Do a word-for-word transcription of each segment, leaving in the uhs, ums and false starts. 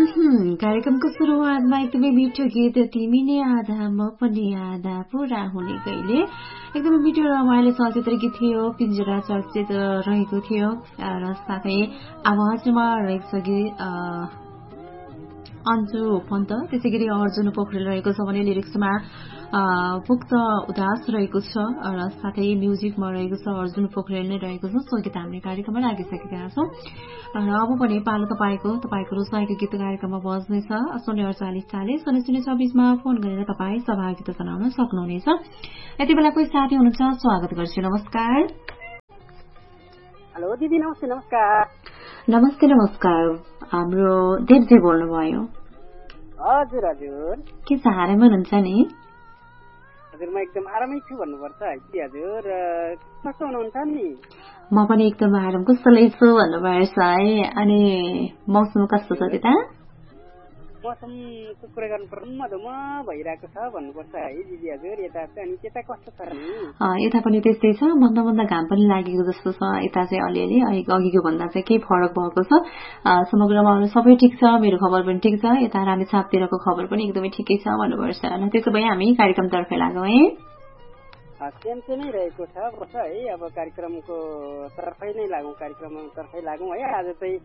कार्यक्रमको सुरुवातमा एकदमै मिठो गीत तिमी नै आधा म पनि आधा पुरा हुने कहिले एकदमै मिठो रमाइलो चलचित्र गीत थियो पिञ्जरा चर्चित रहेको थियो र साथै आवाजमा रहेको छ गीत अन्जु पन्त त्यसै गरी अर्जुन पोखरेल रहेको छ भने लिरिक्समा मुक्त उदास रहेको छ र साथै म्युजिकमा रहेको छ अर्जुन पोखरेल नै रहेको छ सो गीत हामीले कार्यक्रममा राखिसकेका छौं र अब पनि पालो तपाईँको तपाईँको रोजाइको गीत कार्यक्रममा बज्नेछ शून्य अडचालिस चालिस शून्य शून्य छब्बीसमा फोन गरेर तपाईँ सहभागिता जनाउन सक्नुहुनेछ। यति बेला कोही साथी हुनुहुन्छ स्वागत गर्छु। नमस्कार। हेलो दिदी नमस्ते। नमस्कार। नमस्ते नमस्कार। हाम्रो देवजी बोल्नुभयो। हजुर हजुर के छ आरामै हुनुहुन्छ नि? हजुर म एकदम आरामै छु भन्नुपर्छ है कि हजुर। कस्तो हुनुहुन्छ नि? म पनि एकदम आराम कुशलै छु भन्नुभएछ है। अनि मौसम कस्तो छ त्यता? मौसमको कुरा गर्नुपर्दा मधुमा भइरहेको छ भन्नुपर्छ है दिदी हजुर। यता चाहिँ अनि त्यता कस्तो छ नि? यता पनि त्यस्तै छ, भन्दा भन्दा घाम पनि लागेको जस्तो छ। यता चाहिँ अलिअलि अघिको भन्दा चाहिँ केही फरक भएको छ। समग्रमा सबै ठिक छ, मेरो खबर पनि ठिक छ। यता रामेछापतिरको खबर पनि एकदमै ठिकै छ भन्नुपर्छ। त्यसो भए हामी कार्यक्रमतर्फ लागौँ है। सेम सेमै रहेको छ बस है। अब कार्यक्रमको तर्फै नै लागौँ कार्यक्रमतर्फै लागौँ है। आज चाहिँ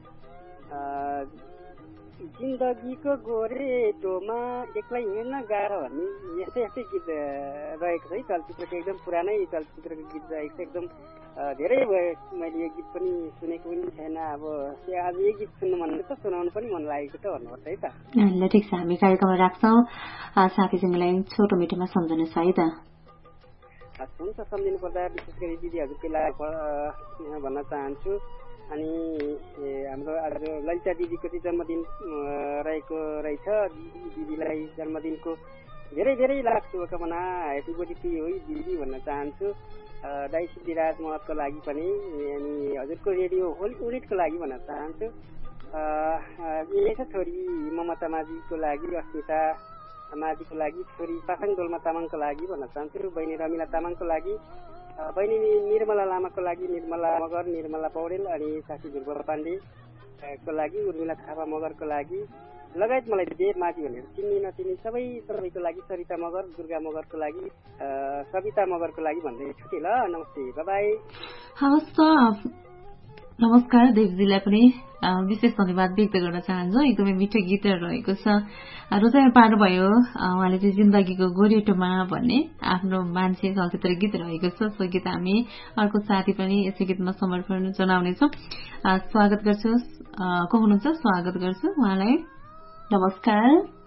जिन्दगीको गोरेटोमा एक्लै हिँड्न गाह्रो भन्ने यस्तै यस्तै गीत रहेको छ है। चलचित्रको एकदम पुरानै चलचित्रको गीत रहेको छ। एकदम धेरै भयो मैले यो गीत पनि सुनेको पनि छैन। अब आज यो गीत सुन्नु मन छ, सुनाउनु पनि मन लागेको छ भन्नुपर्छ है त। ल ठिक छ, हामी कार्यक्रममा राख्छौँ। साथीसँगलाई छोटो मिठोमा सम्झनु छ है त। हुन्छ, सम्झिनु पर्दा विशेष गरी दिदीहरूको लागि भन्न चाहन्छु। अनि हाम्रो आज ललिता दिदीको चाहिँ जन्मदिन रहेको रहेछ। दिदीलाई जन्मदिनको धेरै धेरै लाख शुभकामना। ह्याप्पी बर्थडे टु यु दिदी भन्न चाहन्छु। दाइ सिद्धिराज महतको लागि पनि अनि हजुरको रेडियो होल युनिटको लागि भन्न चाहन्छु। यही छ छोरी ममता माझीको लागि, अस्मिता माझीको लागि, छोरी पासाङ डोल्मा तामाङको लागि भन्न चाहन्छु। बहिनी रमिला तामाङको लागि, बहिनी निर्मला लामाको लागि, निर्मला मगर, निर्मला पौडेल अनि साथी ध्रुव पाण्डेको लागि, उर्मिला थापा मगरको लागि लगायत मलाई देव माझी भनेर चिन्ने नचिन्ने सबै सबैको लागि, सरिता मगर, दुर्गा मगरको लागि, सविता मगरको लागि भन्दै छुटे ल। नमस्ते, बाई। हवस् त, नमस्कार। देवजीलाई पनि विशेष धन्यवाद व्यक्त गर्न चाहन्छु। एकदमै मिठो गीतहरू रहेको छ, रोजाइमा पार्नुभयो। उहाँले चाहिँ जिन्दगीको गोरेटोमा भन्ने आफ्नो मान्छे चलचित्र गीत रहेको छ। सो गीत हामी अर्को साथी पनि यसै गीतमा समर्पण जनाउनेछौँ। स्वागत गर्छु, को हुनुहुन्छ स्वागत गर्छु उहाँलाई। नमस्कार।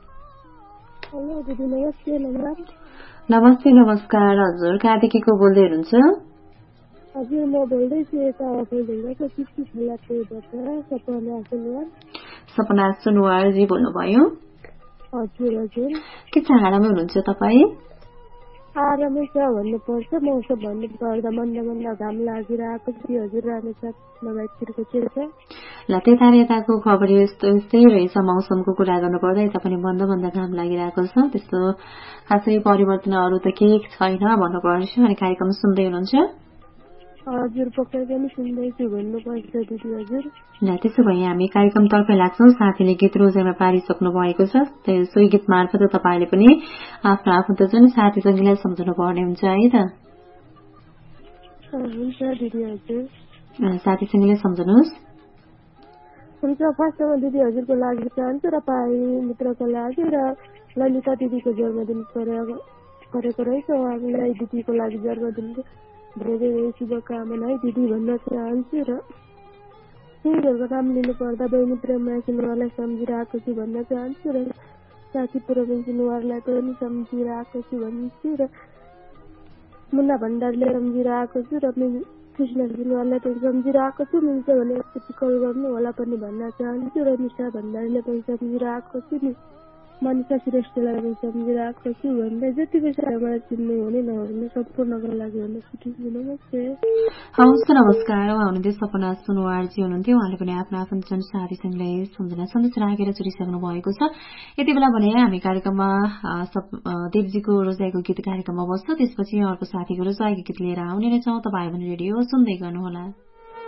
नमस्ते नमस्कार। हजुर कहाँदेखि को बोल्दै हुनुहुन्छ? हजुर म बोल्दैछु यता फुलढुङ्गाको चिप्ची खेलाबाट सपना सुनवार। सपना सुनवारजी बोल्नुभयो। हजुर हजुर के छ आरामै हुनुहुन्छ तपाईँ? आरामै छ भन्नुपर्छ। मौसम भन्नुपर्दा मन्द मन्द घाम लागिरहेको छ। हजुर रामेछाप लगायततिरको के छ? ल त्यता यताको खबर यस्तो यस्तै रहेछ। मौसमको कुरा गर्नुपर्दा यता पनि मन्द मन्द घाम लागिरहेको छ। त्यस्तो खासै परिवर्तन अरू त केही छैन भन्नुपर्छ। अनि कार्यक्रम सुन्दै हुनुहुन्छ? हजुर पक्कै पनि सुन्दैछु भन्नुपर्छ दिदी हजुर। ल त्यसो भए हामी कार्यक्रमतर्फ लाग्छौँ। साथीले गीत रोजाइमा पारिसक्नु भएको छ। सोही गीत मार्फत तपाईँले पनि आफ्नो आफन्तजन साथीसँगीलाई सम्झनु पर्ने हुन्छ है त। हुन्छ दिदी हजुर। साथीसँगीलाई सम्झनुहोस्। हुन्छ, फर्स्टमा दिदी हजुरको लागि चाहन्छु र पाई मित्रको लागि र ललिता दिदीको जन्मदिन गरेको रहेछ। उहाँलाई दिदीको लागि जन्मदिनको धेरै धेरै शुभकामना है दिदी भन्न चाहन्छु। र सिंहहरूको नाम लिनु पर्दा बहिनी प्रेम सिन्वारलाई सम्झिरहेको छु भन्न चाहन्छु र साथी प्रवीण सिन्वारलाई पनि सम्झिरहेको छु भन्छु र मुन्ना भण्डारीले सम्झिरहेको छु र कृष्ण सिन्वारलाई पनि सम्झिरहेको छु। मिल्छ भने एकचोटि कल गर्नु होला पनि भन्न चाहन्छु र निशा भण्डारीले पनि सम्झिरहेको छु नि, मनिषा श्रेष्ठलाई पनि सम्झिरहेको छु भन्दै जति पैसा मलाई चिन्नु हुने नहुने सम्पूर्णको लागि भन्न छुट्टिन्छु। नमस्ते। हवस् नमस्कार। उहाँ हुनुहुन्थ्यो सपना सुनवारजी हुनुहुन्थ्यो। उहाँले पनि आफ्नो आफन्तजन साथीसँगलाई सम्झना सन्देश राखेर चुरिसक्नु भएको छ। यति बेला भने हामी कार्यक्रममा देवजीको रोजाइको गीत कार्यक्रममा बस्छ। त्यसपछि अर्को साथीको रोजाइको गीत लिएर आउने नै छौँ। तपाईँ भने रेडियो सुन्दै गर्नुहोला।